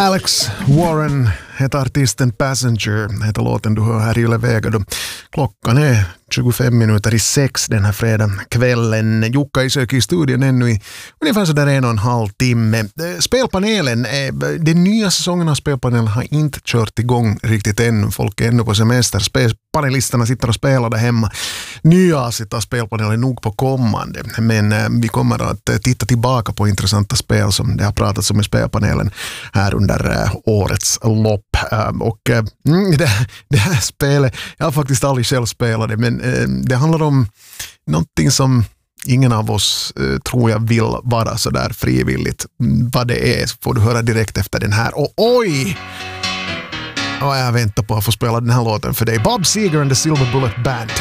Alex Warren heter artisten Passenger, heter låten du hör här i Yle Vega. Klockan är 6:25 den här fredagskvällen. Jukka Isök i studion ännu i ungefär så där 1,5 timme. Spelpanelen, den nya säsongen av Spelpanelen har inte kört igång riktigt ännu. Folk är ännu på semester. Panelisterna sitter och spelar där hemma. Nya avsnitt av Spelpanelen är nog på kommande. Men vi kommer att titta tillbaka på intressanta spel som det har pratats om i Spelpanelen här under årets lopp. Och det här spelet, jag har faktiskt aldrig själv spelat det, men det handlar om någonting som ingen av oss tror jag vill vara så där frivilligt. Vad det är får du höra direkt efter den här. Och oj! Och jag väntar på att få spela den här låten för dig. Bob Seger and the Silver Bullet Band.